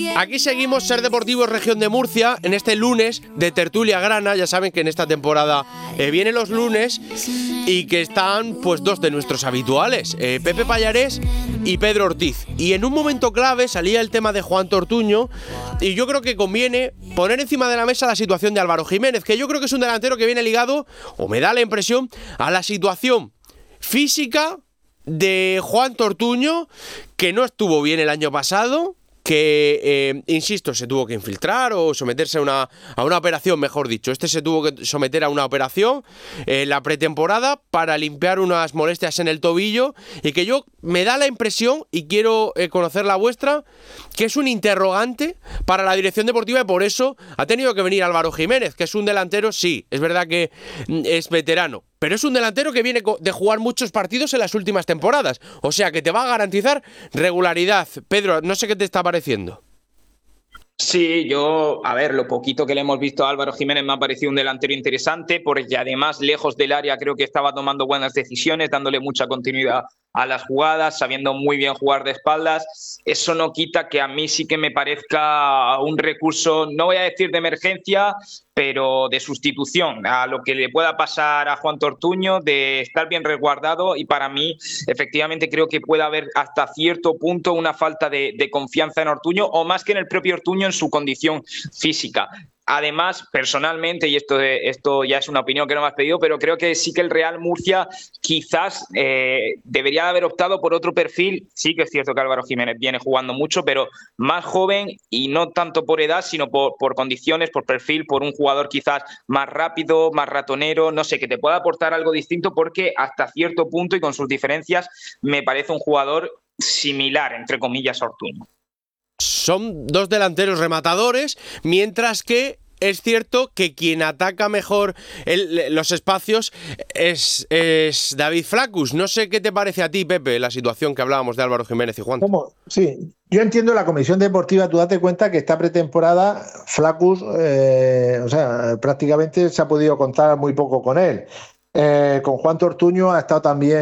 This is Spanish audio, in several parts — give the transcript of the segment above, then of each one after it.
Aquí seguimos, Ser Deportivo Región de Murcia, en este lunes de Tertulia Grana. Ya saben que en esta temporada vienen los lunes y que están pues dos de nuestros habituales, Pepe Pallarés y Pedro Ortiz. Y en un momento clave salía el tema de Juan Ortuño y yo creo que conviene poner encima de la mesa la situación de Álvaro Jiménez, que yo creo que es un delantero que viene ligado, o me da la impresión, a la situación física de Juan Ortuño, que no estuvo bien el año pasado, que, insisto, se tuvo que infiltrar o someterse a una operación, mejor dicho. Este se tuvo que someter a una operación en la pretemporada para limpiar unas molestias en el tobillo y que yo me da la impresión, y quiero conocer la vuestra, que es un interrogante para la dirección deportiva y por eso ha tenido que venir Álvaro Jiménez, que es un delantero, sí, es verdad que es veterano, pero es un delantero que viene de jugar muchos partidos en las últimas temporadas, o sea que te va a garantizar regularidad. Pedro, no sé qué te está pareciendo. Sí, a ver, lo poquito que le hemos visto a Álvaro Jiménez me ha parecido un delantero interesante, porque además, lejos del área, creo que estaba tomando buenas decisiones, dándole mucha continuidad a las jugadas, sabiendo muy bien jugar de espaldas. Eso no quita que a mí sí que me parezca un recurso, no voy a decir de emergencia, pero de sustitución a lo que le pueda pasar a Juan Ortuño, de estar bien resguardado. Y para mí, efectivamente, creo que puede haber hasta cierto punto una falta de confianza en Ortuño, o más que en el propio Ortuño, en su condición física. Además, personalmente, y esto ya es una opinión que no me has pedido, pero creo que sí que el Real Murcia quizás debería haber optado por otro perfil. Sí que es cierto que Álvaro Jiménez viene jugando mucho, pero más joven, y no tanto por edad, sino por condiciones, por perfil, por un jugador quizás más rápido, más ratonero, no sé, que te pueda aportar algo distinto, porque hasta cierto punto y con sus diferencias me parece un jugador similar, entre comillas, a Ortuño. Son dos delanteros rematadores, mientras que es cierto que quien ataca mejor los espacios es David Flaccus. No sé qué te parece a ti, Pepe, la situación que hablábamos de Álvaro Jiménez y Juan. ¿Cómo? Sí, yo entiendo la comisión deportiva. Tú date cuenta que esta pretemporada Flaccus, prácticamente se ha podido contar muy poco con él. Con Juan Ortuño ha estado también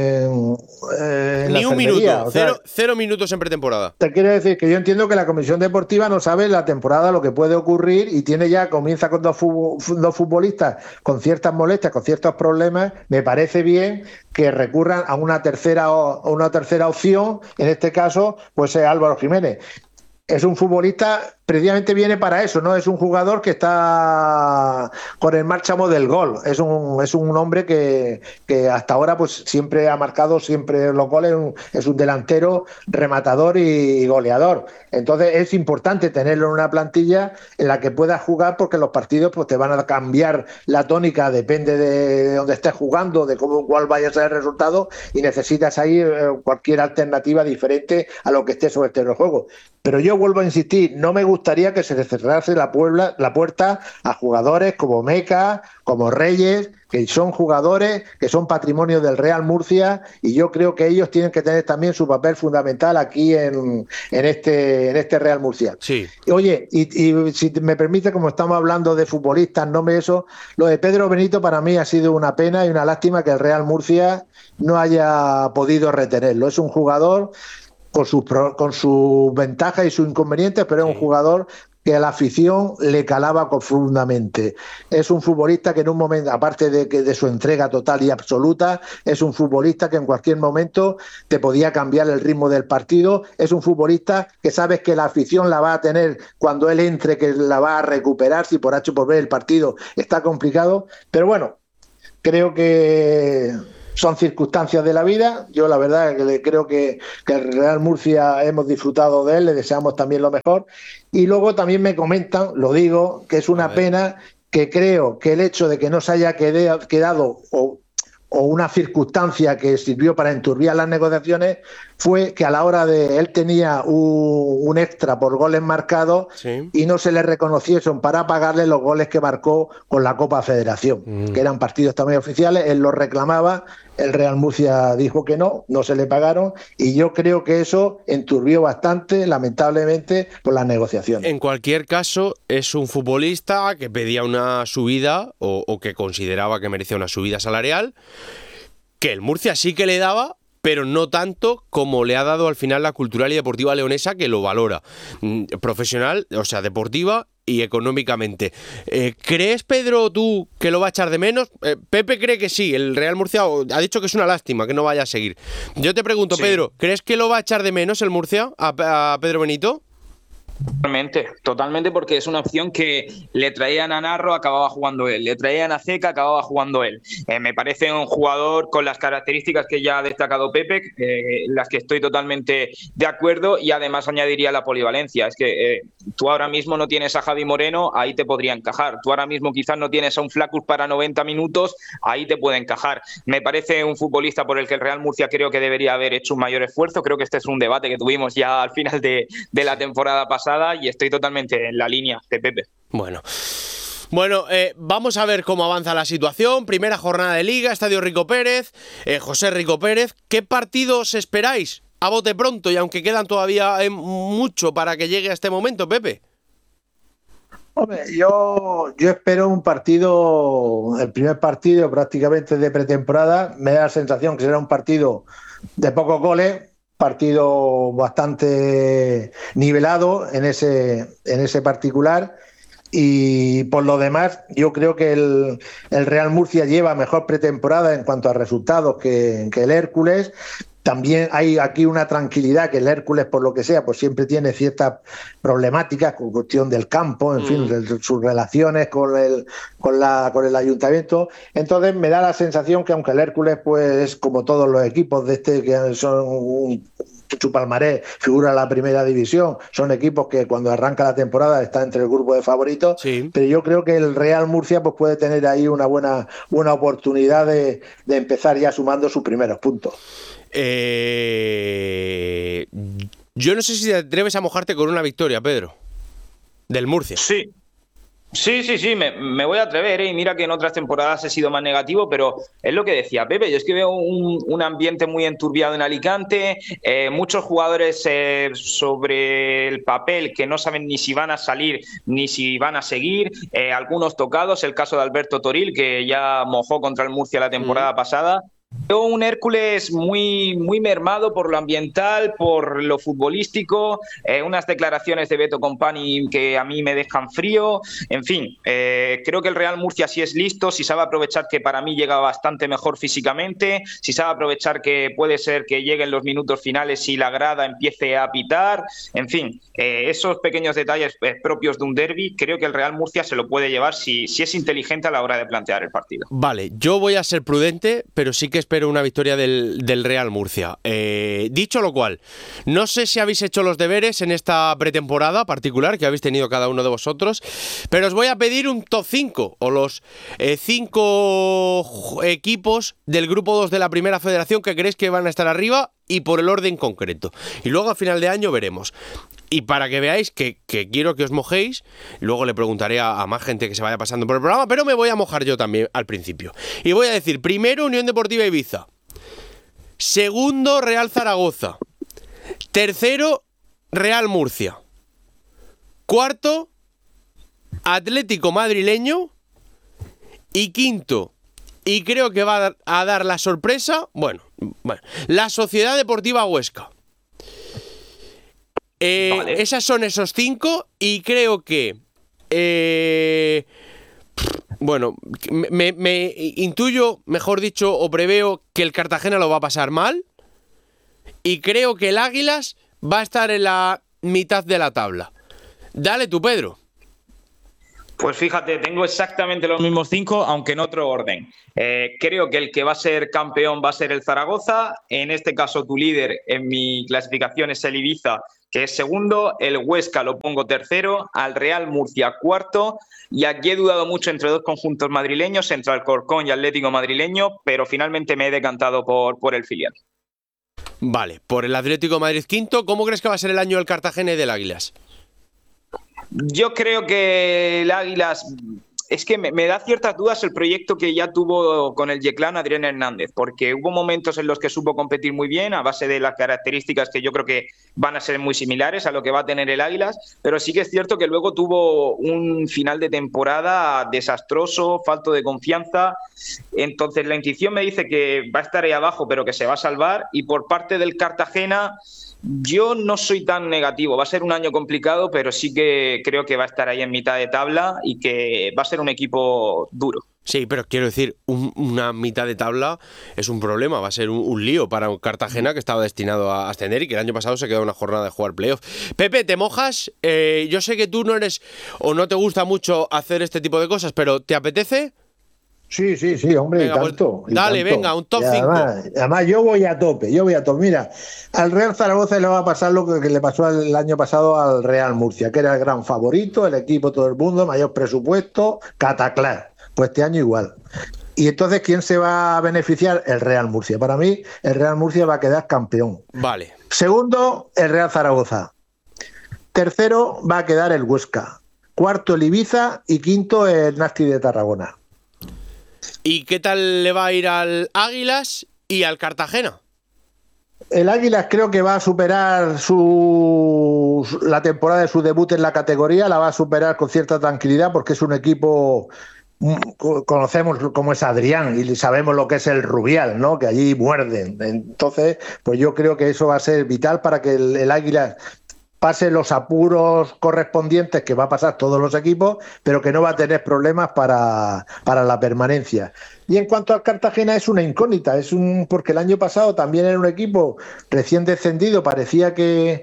en ni la un minuto, cero minutos en pretemporada. Te quiero decir que yo entiendo que la comisión deportiva no sabe en la temporada lo que puede ocurrir y comienza con dos futbolistas con ciertas molestias, con ciertos problemas. Me parece bien que recurran a una tercera opción, en este caso pues es Álvaro Jiménez. Es un futbolista, precisamente viene para eso, no es un jugador que está con el márchamo del gol, es un hombre que hasta ahora pues siempre ha marcado siempre los goles, es un delantero rematador y goleador. Entonces es importante tenerlo en una plantilla en la que puedas jugar, porque los partidos pues te van a cambiar la tónica, depende de dónde estés jugando, de cuál vaya a ser el resultado, y necesitas ahí cualquier alternativa diferente a lo que esté sobre el terreno de juego. Pero yo vuelvo a insistir, no me gustaría que se le cerrase la puerta a jugadores como Meca, como Reyes, que son jugadores que son patrimonio del Real Murcia, y yo creo que ellos tienen que tener también su papel fundamental aquí en este Real Murcia. Sí. Oye, y si me permite, como estamos hablando de futbolistas, lo de Pedro Benito para mí ha sido una pena y una lástima que el Real Murcia no haya podido retenerlo. Es un jugador con sus ventajas y sus inconvenientes, pero es un jugador que a la afición le calaba profundamente. Es un futbolista que en un momento, aparte de su entrega total y absoluta, es un futbolista que en cualquier momento te podía cambiar el ritmo del partido. Es un futbolista que sabes que la afición la va a tener cuando él entre, que la va a recuperar si por H o por B el partido está complicado. Pero bueno, creo que son circunstancias de la vida. Yo la verdad es que creo que el Real Murcia hemos disfrutado de él, le deseamos también lo mejor. Y luego también me comentan, lo digo, que es una pena, que creo que el hecho de que no se haya quedado o una circunstancia que sirvió para enturbiar las negociaciones fue que a la hora de él tenía un extra por goles marcados, sí, y no se le reconocieron para pagarle los goles que marcó con la Copa Federación, que eran partidos también oficiales. Él los reclamaba, el Real Murcia dijo que no se le pagaron, y yo creo que eso enturbió bastante, lamentablemente, por las negociaciones. En cualquier caso, es un futbolista que pedía una subida o que consideraba que merecía una subida salarial, que el Murcia sí que le daba, pero no tanto como le ha dado al final la Cultural y Deportiva Leonesa, que lo valora profesional, o sea, deportiva y económicamente. ¿Crees, Pedro, tú que lo va a echar de menos? Pepe cree que sí, el Real Murcia ha dicho que es una lástima que no vaya a seguir. Yo te pregunto, sí. Pedro, ¿crees que lo va a echar de menos el Murcia a Pedro Benito? Totalmente, porque es una opción que le traían a Narro, acababa jugando él, le traían a Zeca, acababa jugando él. Me parece un jugador con las características que ya ha destacado Pepe, las que estoy totalmente de acuerdo, y además añadiría la polivalencia. Es que tú ahora mismo no tienes a Javi Moreno, ahí te podría encajar. Tú ahora mismo quizás no tienes a un Flaccus para 90 minutos, ahí te puede encajar. Me parece un futbolista por el que el Real Murcia creo que debería haber hecho un mayor esfuerzo. Creo que este es un debate que tuvimos ya al final de la temporada pasada, y estoy totalmente en la línea de Pepe. Bueno, vamos a ver cómo avanza la situación. Primera jornada de Liga, Estadio Rico Pérez, José Rico Pérez. ¿Qué partidos esperáis a bote pronto, y aunque quedan todavía mucho para que llegue a este momento, Pepe? Hombre, yo espero un partido, el primer partido prácticamente de pretemporada. Me da la sensación que será un partido de pocos goles, partido bastante nivelado en ese particular, y por lo demás yo creo que el Real Murcia lleva mejor pretemporada en cuanto a resultados que el Hércules. También hay aquí una tranquilidad, que el Hércules, por lo que sea, pues siempre tiene ciertas problemáticas con cuestión del campo, en fin, sus relaciones con el ayuntamiento. Entonces me da la sensación que aunque el Hércules, pues como todos los equipos de que son su palmarés figura en la primera división, son equipos que cuando arranca la temporada está entre el grupo de favoritos, sí. Pero yo creo que el Real Murcia pues puede tener ahí una buena oportunidad de empezar ya sumando sus primeros puntos. Yo no sé si te atreves a mojarte con una victoria, Pedro, del Murcia. Sí, me voy a atrever, y mira que en otras temporadas he sido más negativo, pero es lo que decía Pepe. Yo es que veo un ambiente muy enturbiado en Alicante, muchos jugadores sobre el papel que no saben ni si van a salir ni si van a seguir, algunos tocados, el caso de Alberto Toril, que ya mojó contra el Murcia la temporada pasada. Veo un Hércules muy mermado por lo ambiental, por lo futbolístico, unas declaraciones de Beto Company que a mí me dejan frío. En fin, creo que el Real Murcia sí es listo, si sabe aprovechar que para mí llega bastante mejor físicamente, si sabe aprovechar que puede ser que lleguen los minutos finales y la grada empiece a pitar. En fin, esos pequeños detalles propios de un derbi, creo que el Real Murcia se lo puede llevar si es inteligente a la hora de plantear el partido. Vale, yo voy a ser prudente, pero sí que espero una victoria del Real Murcia. Dicho lo cual, no sé si habéis hecho los deberes en esta pretemporada particular que habéis tenido cada uno de vosotros, pero os voy a pedir un top 5 o los 5 equipos del grupo 2 de la Primera Federación que creéis que van a estar arriba, y por el orden concreto. Y luego a final de año veremos. Y para que veáis que quiero que os mojéis, luego le preguntaré a más gente que se vaya pasando por el programa, pero me voy a mojar yo también al principio. Y voy a decir, primero Unión Deportiva Ibiza, segundo Real Zaragoza, tercero Real Murcia, cuarto Atlético Madrileño, y quinto, y creo que va a dar la sorpresa, bueno, la Sociedad Deportiva Huesca. Vale. Esas son esos 5, y creo que me intuyo, mejor dicho, o preveo que el Cartagena lo va a pasar mal, y creo que el Águilas va a estar en la mitad de la tabla. Dale tú, Pedro. Pues fíjate, tengo exactamente los mismos 5, aunque en otro orden. Creo que el que va a ser campeón va a ser el Zaragoza. En este caso, tu líder en mi clasificación es el Ibiza, que es segundo. El Huesca lo pongo tercero, al Real Murcia cuarto. Y aquí he dudado mucho entre dos conjuntos madrileños, entre Alcorcón y Atlético Madrileño, pero finalmente me he decantado por el filial. Vale, por el Atlético Madrid quinto. ¿Cómo crees que va a ser el año del Cartagena y del Águilas? Yo creo que el Águilas es que me da ciertas dudas el proyecto que ya tuvo con el Yeclán Adrián Hernández, porque hubo momentos en los que supo competir muy bien a base de las características que yo creo que van a ser muy similares a lo que va a tener el Águilas, pero sí que es cierto que luego tuvo un final de temporada desastroso, falto de confianza. Entonces la intuición me dice que va a estar ahí abajo, pero que se va a salvar. Y por parte del Cartagena, yo no soy tan negativo. Va a ser un año complicado, pero sí que creo que va a estar ahí en mitad de tabla y que va a ser un equipo duro. Sí, pero quiero decir, una mitad de tabla es un problema, va a ser un lío para un Cartagena que estaba destinado a ascender y que el año pasado se quedó una jornada de jugar playoff. Pepe, ¿te mojas? Yo sé que tú no eres o no te gusta mucho hacer este tipo de cosas, pero ¿te apetece? Sí, hombre, venga, y tanto. Pues, dale, tanto. Venga, un top 5. Además, yo voy a tope. Mira, al Real Zaragoza le va a pasar lo que le pasó el año pasado al Real Murcia, que era el gran favorito, el equipo, todo el mundo, mayor presupuesto, cataclán. Pues este año igual. Y entonces, ¿quién se va a beneficiar? El Real Murcia. Para mí, el Real Murcia va a quedar campeón. Vale. Segundo, el Real Zaragoza. Tercero, va a quedar el Huesca. Cuarto, el Ibiza. Y quinto, el Nasti de Tarragona. ¿Y qué tal le va a ir al Águilas y al Cartagena? El Águilas creo que va a superar la temporada de su debut en la categoría, la va a superar con cierta tranquilidad porque es un equipo, conocemos cómo es Adrián y sabemos lo que es el Rubial, ¿no? Que allí muerden. Entonces, pues yo creo que eso va a ser vital para que el Águilas pase los apuros correspondientes que va a pasar todos los equipos, pero que no va a tener problemas para la permanencia. Y en cuanto al Cartagena, es una incógnita, porque el año pasado también era un equipo recién descendido, parecía que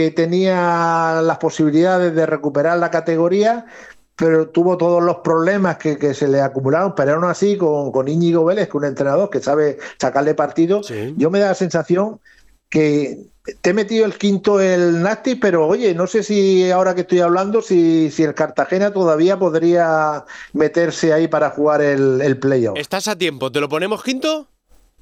tenía las posibilidades de recuperar la categoría, pero tuvo todos los problemas que se le acumularon, pero aún así con Íñigo Vélez, que es un entrenador que sabe sacarle partido, sí. Yo me da la sensación que te he metido el quinto el Nasti, pero oye, no sé si ahora que estoy hablando, si el Cartagena todavía podría meterse ahí para jugar el playoff. ¿Estás a tiempo? ¿Te lo ponemos quinto?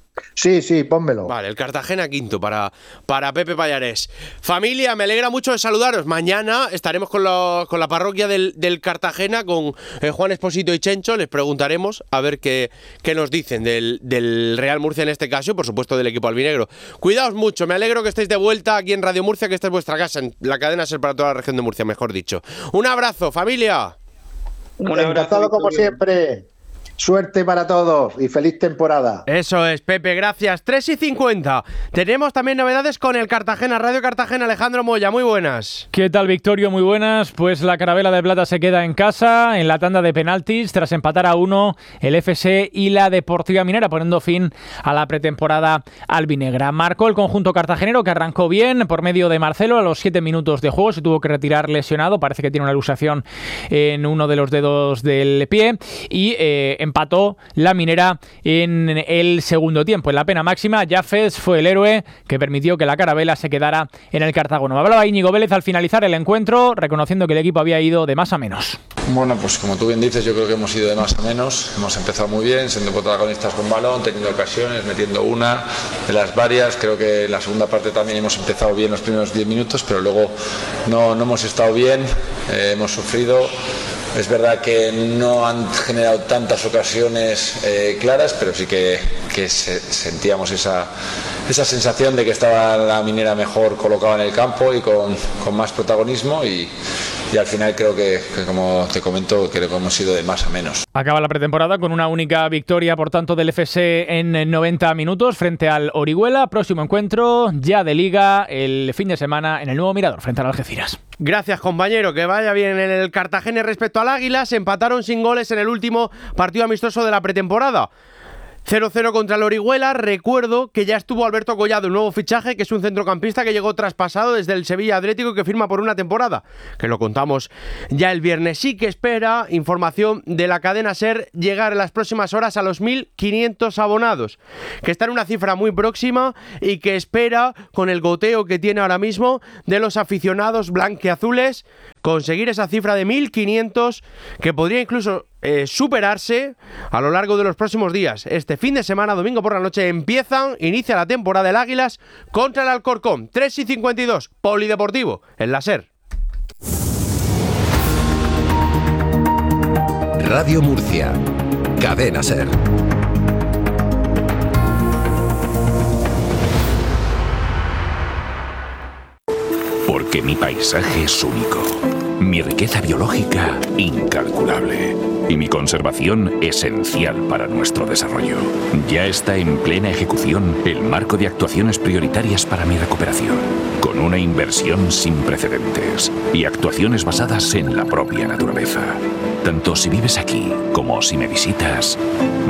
Sí, pónmelo. Vale, el Cartagena quinto para Pepe Pallarés. Familia, me alegra mucho de saludaros. Mañana estaremos con la parroquia del Cartagena, con Juan Esposito y Chencho. Les preguntaremos a ver qué nos dicen del Real Murcia en este caso y por supuesto del equipo albinegro. Cuidaos mucho, me alegro que estéis de vuelta aquí en Radio Murcia, que esta es vuestra casa, en la cadena SER para toda la región de Murcia, mejor dicho. Un abrazo, familia. Un abrazo como siempre. Suerte para todos y feliz temporada. Eso es, Pepe, gracias. 3:50. Tenemos también novedades con el Cartagena, Radio Cartagena. Alejandro Moya, muy buenas. ¿Qué tal, Victorio? Muy buenas. Pues la Carabela de Plata se queda en casa en la tanda de penaltis tras empatar a 1 el FC y la Deportiva Minera, poniendo fin a la pretemporada albinegra. Marcó el conjunto cartagenero, que arrancó bien por medio de Marcelo a los 7 minutos de juego. Se tuvo que retirar lesionado, parece que tiene una luxación en uno de los dedos del pie, y empató la Minera en el segundo tiempo. En la pena máxima, Jafes fue el héroe que permitió que la Carabela se quedara en el Cartagono. Hablaba Íñigo Vélez al finalizar el encuentro, reconociendo que el equipo había ido de más a menos. Bueno, pues como tú bien dices, yo creo que hemos ido de más a menos. Hemos empezado muy bien, siendo protagonistas con balón, teniendo ocasiones, metiendo una de las varias. Creo que en la segunda parte también hemos empezado bien los primeros 10 minutos, pero luego no hemos estado bien, hemos sufrido. Es verdad que no han generado tantas ocasiones claras, pero sí que sentíamos esa sensación de que estaba la Minera mejor colocada en el campo y con más protagonismo, y al final creo que, como te comento, creo que hemos ido de más a menos. Acaba la pretemporada con una única victoria, por tanto, del FC en 90 minutos frente al Orihuela. Próximo encuentro ya de Liga el fin de semana en el Nuevo Mirador frente al Algeciras. Gracias, compañero, que vaya bien en el Cartagena. Respecto al Águilas, empataron sin goles en el último partido amistoso de la pretemporada. 0-0 contra el Orihuela. Recuerdo que ya estuvo Alberto Collado, un nuevo fichaje, que es un centrocampista que llegó traspasado desde el Sevilla Atlético y que firma por una temporada, que lo contamos ya el viernes. Sí que espera, información de la cadena SER, llegar en las próximas horas a los 1.500 abonados, que está en una cifra muy próxima y que espera, con el goteo que tiene ahora mismo de los aficionados blanqueazules, conseguir esa cifra de 1.500, que podría incluso superarse a lo largo de los próximos días. Este fin de semana, domingo por la noche, inicia la temporada del Águilas contra el Alcorcón. 3:52, Polideportivo, en la SER. Radio Murcia. Cadena SER. Porque mi paisaje es único, mi riqueza biológica incalculable y mi conservación esencial para nuestro desarrollo. Ya está en plena ejecución el marco de actuaciones prioritarias para mi recuperación, con una inversión sin precedentes y actuaciones basadas en la propia naturaleza. Tanto si vives aquí como si me visitas,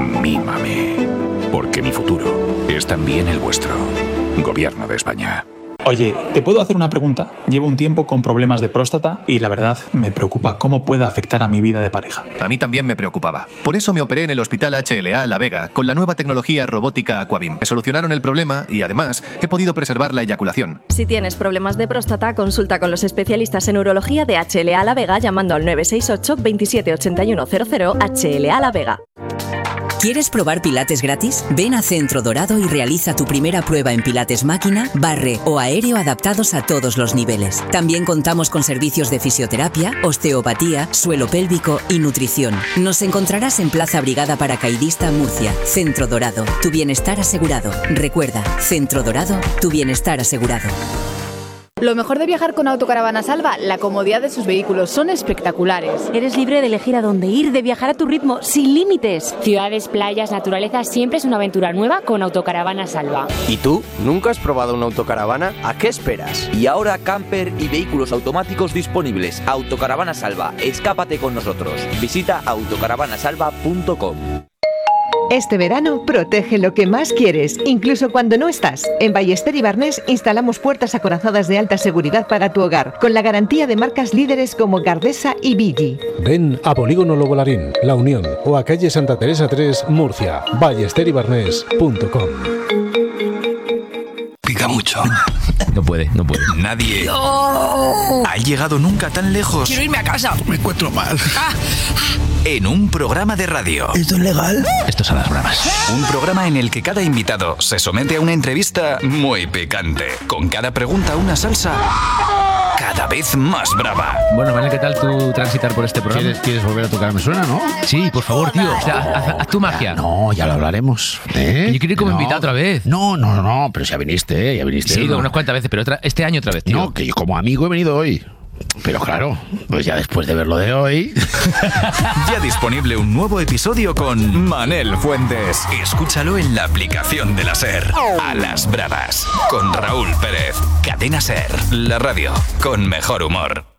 mímame, porque mi futuro es también el vuestro. Gobierno de España. Oye, ¿te puedo hacer una pregunta? Llevo un tiempo con problemas de próstata y la verdad me preocupa cómo puede afectar a mi vida de pareja. A mí también me preocupaba. Por eso me operé en el Hospital HLA La Vega con la nueva tecnología robótica Aquabim. Me solucionaron el problema y además he podido preservar la eyaculación. Si tienes problemas de próstata, consulta con los especialistas en urología de HLA La Vega llamando al 968 27 81 00 HLA La Vega. ¿Quieres probar pilates gratis? Ven a Centro Dorado y realiza tu primera prueba en pilates máquina, barre o aéreo adaptados a todos los niveles. También contamos con servicios de fisioterapia, osteopatía, suelo pélvico y nutrición. Nos encontrarás en Plaza Brigada Paracaidista, Murcia. Centro Dorado, tu bienestar asegurado. Recuerda, Centro Dorado, tu bienestar asegurado. Lo mejor de viajar con Autocaravana Salva, la comodidad de sus vehículos, son espectaculares. Eres libre de elegir a dónde ir, de viajar a tu ritmo, sin límites. Ciudades, playas, naturaleza, siempre es una aventura nueva con Autocaravana Salva. ¿Y tú? ¿Nunca has probado una autocaravana? ¿A qué esperas? Y ahora camper y vehículos automáticos disponibles. Autocaravana Salva, escápate con nosotros. Visita autocaravanasalva.com. Este verano, protege lo que más quieres, incluso cuando no estás. En Ballester y Barnés instalamos puertas acorazadas de alta seguridad para tu hogar, con la garantía de marcas líderes como Gardesa y Vigi. Ven a Polígono Lobo Larín, La Unión o a calle Santa Teresa 3, Murcia. ballesteribarnés.com. Pica mucho. No puede. Nadie ha llegado nunca tan lejos. Quiero irme a casa. Me encuentro mal. En un programa de radio. ¿Esto es legal? Esto son las bromas. Un programa en el que cada invitado se somete a una entrevista muy picante. Con cada pregunta una salsa cada vez más brava. Bueno, Manel, ¿qué tal tú transitar por este programa? ¿Quieres volver a tocar? Me suena, ¿no? Sí, por favor, tío. O sea, haz tu magia. No, ya lo hablaremos. ¿Eh? Yo quiero ir como invitado otra vez. No, pero ya viniste. Sí, unas cuantas veces, pero este año otra vez, tío. No, que yo como amigo he venido hoy. Pero claro, pues ya después de ver lo de hoy... Ya disponible un nuevo episodio con Manel Fuentes. Escúchalo en la aplicación de la SER. A las bravas, con Raúl Pérez. Cadena SER, la radio con mejor humor.